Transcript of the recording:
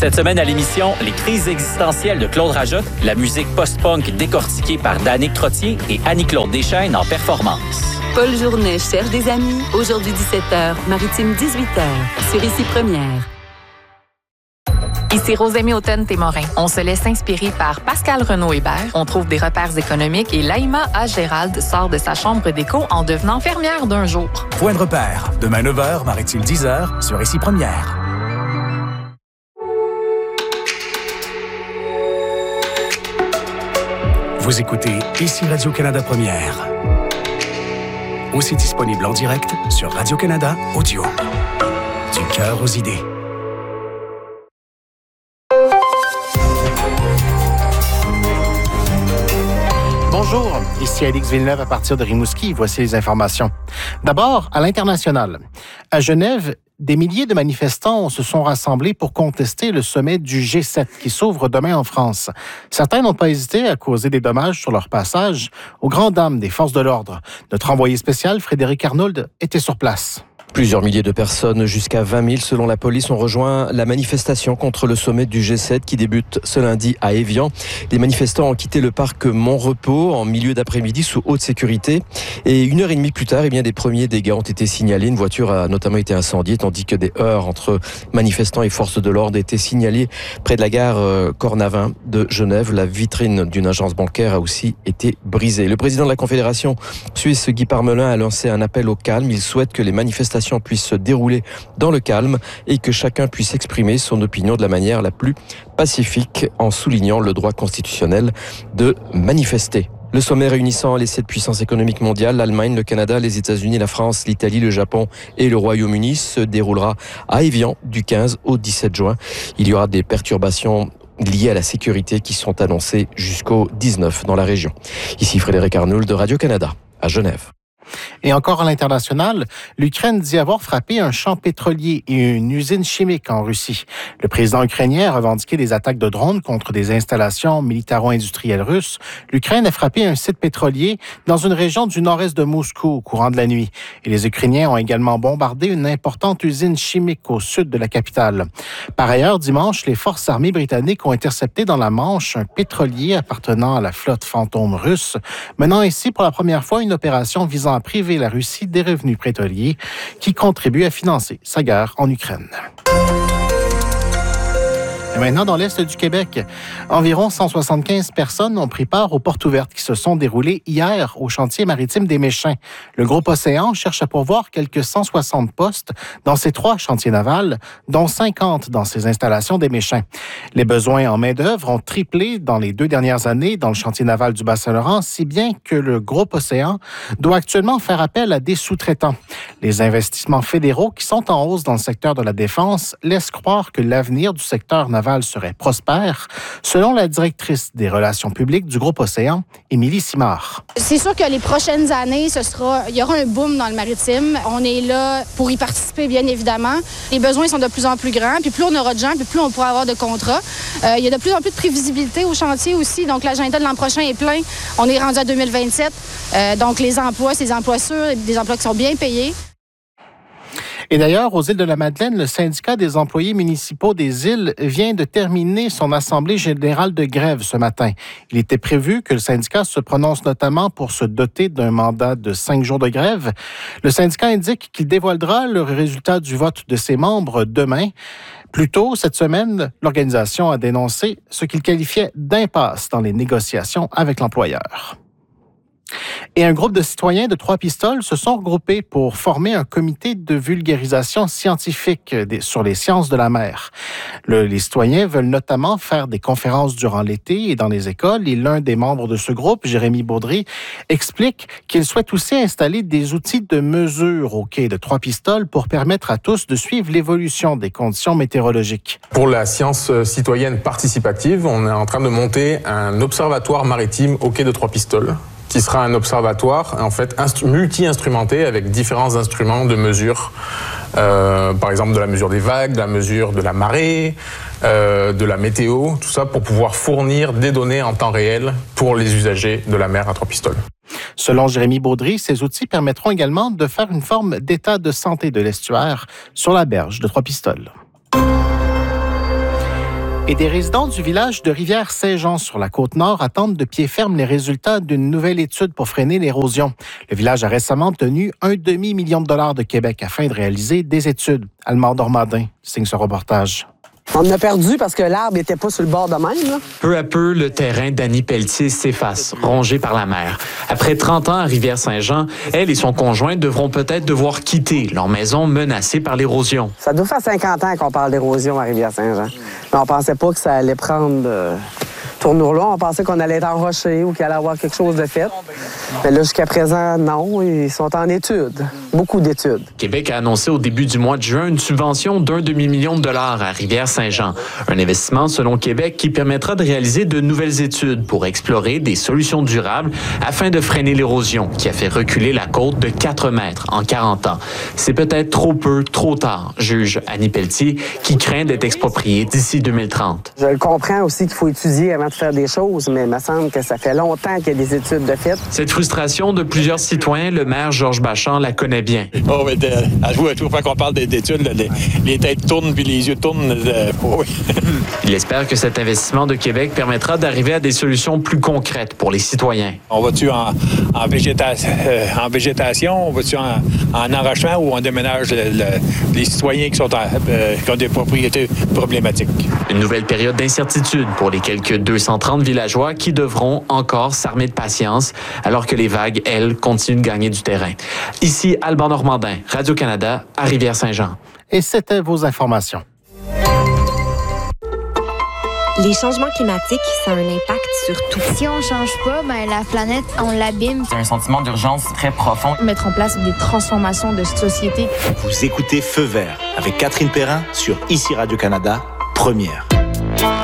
Cette semaine à l'émission, les crises existentielles de Claude Rajotte, la musique post-punk décortiquée par Danick Trottier et Annie-Claude Deschaines en performance. Paul Journet cherche des amis. Aujourd'hui 17h, Maritime 18h, sur Ici Première. Ici Rosemée Automne-Témorin. On se laisse inspirer par Pascal Renaud-Hébert. On trouve des repères économiques et Laïma A. Gérald sort de sa chambre d'écho en devenant fermière d'un jour. Point de repère. Demain 9h, Maritime 10h, sur Ici Première. Vous écoutez Ici Radio-Canada Première. Aussi disponible en direct sur Radio-Canada Audio. Du cœur aux idées. Bonjour, ici Alix Villeneuve à partir de Rimouski. Voici les informations. D'abord, à l'international. À Genève, des milliers de manifestants se sont rassemblés pour contester le sommet du G7 qui s'ouvre demain en France. Certains n'ont pas hésité à causer des dommages sur leur passage aux grandes dames des forces de l'ordre. Notre envoyé spécial, Frédéric Arnould, était sur place. Plusieurs milliers de personnes, jusqu'à 20 000 selon la police, ont rejoint la manifestation contre le sommet du G7 qui débute ce lundi à Évian. Les manifestants ont quitté le parc Montrepos en milieu d'après-midi sous haute sécurité. Et 1h30 plus tard, des premiers dégâts ont été signalés. Une voiture a notamment été incendiée, tandis que des heurts entre manifestants et forces de l'ordre étaient signalés près de la gare Cornavin de Genève. La vitrine d'une agence bancaire a aussi été brisée. Le président de la Confédération suisse, Guy Parmelin, a lancé un appel au calme. Il souhaite que les manifestations puissent se dérouler dans le calme et que chacun puisse exprimer son opinion de la manière la plus pacifique en soulignant le droit constitutionnel de manifester. Le sommet réunissant les 7 puissances économiques mondiales, l'Allemagne, le Canada, les États-Unis, la France, l'Italie, le Japon et le Royaume-Uni se déroulera à Évian du 15 au 17 juin. Il y aura des perturbations liées à la sécurité qui sont annoncées jusqu'au 19 dans la région. Ici Frédéric Arnould de Radio-Canada à Genève. Et encore à l'international, l'Ukraine dit avoir frappé un champ pétrolier et une usine chimique en Russie. Le président ukrainien a revendiqué des attaques de drones contre des installations militaro-industrielles russes. L'Ukraine a frappé un site pétrolier dans une région du nord-est de Moscou au courant de la nuit. Et les Ukrainiens ont également bombardé une importante usine chimique au sud de la capitale. Par ailleurs, dimanche, les forces armées britanniques ont intercepté dans la Manche un pétrolier appartenant à la flotte fantôme russe, menant ainsi pour la première fois une opération visant à priver la Russie des revenus pétroliers qui contribuent à financer sa guerre en Ukraine. Et maintenant, dans l'Est du Québec, environ 175 personnes ont pris part aux portes ouvertes qui se sont déroulées hier au chantier maritime des Méchins. Le groupe Océan cherche à pourvoir quelques 160 postes dans ces 3 chantiers navals, dont 50 dans ces installations des Méchins. Les besoins en main-d'œuvre ont triplé dans les 2 dernières années dans le chantier naval du Bas-Saint-Laurent, si bien que le groupe Océan doit actuellement faire appel à des sous-traitants. Les investissements fédéraux qui sont en hausse dans le secteur de la défense laissent croire que l'avenir du secteur naval serait prospère, selon la directrice des relations publiques du groupe Océan, Émilie Simard. C'est sûr que les prochaines années, il y aura un boom dans le maritime. On est là pour y participer, bien évidemment. Les besoins sont de plus en plus grands, puis plus on aura de gens, puis plus on pourra avoir de contrats. Il y a de plus en plus de prévisibilité au chantier aussi, donc l'agenda de l'an prochain est plein. On est rendu à 2027, donc les emplois, c'est des emplois sûrs, des emplois qui sont bien payés. Et d'ailleurs, aux îles de la Madeleine, le syndicat des employés municipaux des îles vient de terminer son assemblée générale de grève ce matin. Il était prévu que le syndicat se prononce notamment pour se doter d'un mandat de 5 jours de grève. Le syndicat indique qu'il dévoilera le résultat du vote de ses membres demain. Plus tôt, cette semaine, l'organisation a dénoncé ce qu'il qualifiait d'impasse dans les négociations avec l'employeur. Et un groupe de citoyens de Trois-Pistoles se sont regroupés pour former un comité de vulgarisation scientifique sur les sciences de la mer. Les citoyens veulent notamment faire des conférences durant l'été et dans les écoles. Et l'un des membres de ce groupe, Jérémy Baudry, explique qu'il souhaite aussi installer des outils de mesure au quai de Trois-Pistoles pour permettre à tous de suivre l'évolution des conditions météorologiques. Pour la science citoyenne participative, on est en train de monter un observatoire maritime au quai de Trois-Pistoles, qui sera un observatoire en fait multi-instrumenté avec différents instruments de mesure, par exemple de la mesure des vagues, de la mesure de la marée, de la météo, tout ça pour pouvoir fournir des données en temps réel pour les usagers de la mer à Trois-Pistoles. Selon Jérémy Baudry, ces outils permettront également de faire une forme d'état de santé de l'estuaire sur la berge de Trois-Pistoles. Et des résidents du village de Rivière-Saint-Jean sur la Côte-Nord attendent de pied ferme les résultats d'une nouvelle étude pour freiner l'érosion. Le village a récemment obtenu $1 demi-million de Québec afin de réaliser des études. Almar Dormadin signe ce reportage. On a perdu parce que l'arbre n'était pas sur le bord de même. Là. Peu à peu, le terrain d'Annie Pelletier s'efface, rongé par la mer. Après 30 ans à Rivière-Saint-Jean, elle et son conjoint devront peut-être devoir quitter leur maison menacée par l'érosion. Ça doit faire 50 ans qu'on parle d'érosion à Rivière-Saint-Jean. Mais on pensait pas que ça allait prendre tournure là. On pensait qu'on allait être enroché ou qu'il allait avoir quelque chose de fait. Mais là, jusqu'à présent, non. Ils sont en études. Beaucoup d'études. Québec a annoncé au début du mois de juin une subvention d'$1 demi-million à Rivière-Saint-Jean. Un investissement, selon Québec, qui permettra de réaliser de nouvelles études pour explorer des solutions durables afin de freiner l'érosion qui a fait reculer la côte de 4 mètres en 40 ans. C'est peut-être trop peu, trop tard, juge Annie Pelletier, qui craint d'être expropriée d'ici 2030. Je le comprends aussi qu'il faut étudier avant de faire des choses, mais il me semble que ça fait longtemps qu'il y a des études de fait. Cette frustration de plusieurs citoyens, le maire Georges Bachand la connaît bien. Oh, mais à chaque fois qu'on parle d'études, les têtes tournent puis les yeux tournent. Oui. Il espère que cet investissement de Québec permettra d'arriver à des solutions plus concrètes pour les citoyens. On va-tu en végétation, on va-tu en enrochement ou on déménage les citoyens qui ont des propriétés problématiques? Une nouvelle période d'incertitude pour les quelques 230 villageois qui devront encore s'armer de patience alors que les vagues, elles, continuent de gagner du terrain. Ici, Alban Normandin, Radio-Canada, à Rivière-Saint-Jean. Et c'était vos informations. Les changements climatiques, ça a un impact sur tout. Si on ne change pas, la planète, on l'abîme. C'est un sentiment d'urgence très profond. Mettre en place des transformations de société. Vous écoutez Feu vert avec Catherine Perrin sur ICI Radio-Canada, première.